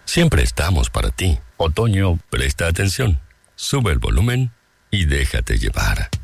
Siempre estamos para ti. Otoño, presta atención. Sube el volumen y déjate llevar.